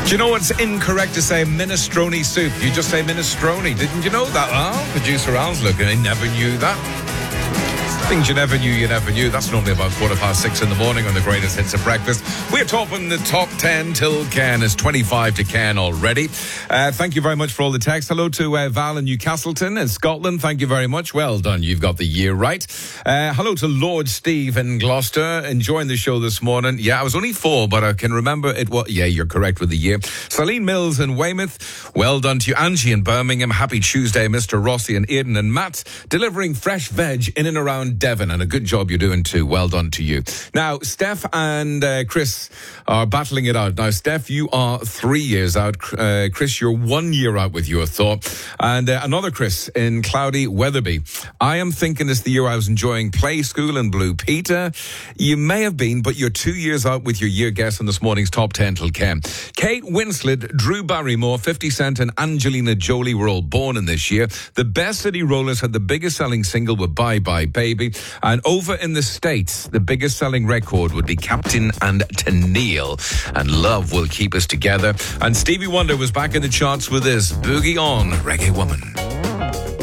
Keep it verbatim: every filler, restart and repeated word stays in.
Do you know what's incorrect to say minestrone soup? You just say minestrone. Didn't you know that? Oh, producer Al's looking. I never knew that. Things you never knew, you never knew. That's normally about quarter past six in the morning on the greatest hits of breakfast. We're topping the top ten till Ken. It's twenty-five to Ken already. Uh, thank you very much for all the texts. Hello to uh, Val in Newcastleton in Scotland. Thank you very much. Well done. You've got the year right. Uh, hello to Lord Steve in Gloucester. Enjoying the show this morning. Yeah, I was only four, but I can remember it. Was, yeah, you're correct with the year. Celine Mills in Weymouth. Well done to you. Angie in Birmingham. Happy Tuesday, Mister Rossi and Aidan and Matt. Delivering fresh veg in and around Devon, and a good job you're doing too. Well done to you. Now, Steph and uh, Chris are battling it out. Now, Steph, you are three years out. Uh, Chris, you're one year out with your thought. And uh, another Chris in cloudy Wetherby. I am thinking it's the year I was enjoying Play School in Blue Peter. You may have been, but you're two years out with your year guess on this morning's top ten till Ken. Kate Winslet, Drew Barrymore, fifty Cent and Angelina Jolie were all born in this year. The Best City Rollers had the biggest selling single with Bye Bye Baby. And over in the States, the biggest selling record would be Captain and Tennille. And Love Will Keep Us Together. And Stevie Wonder was back in the charts with this Boogie On, Reggae Woman.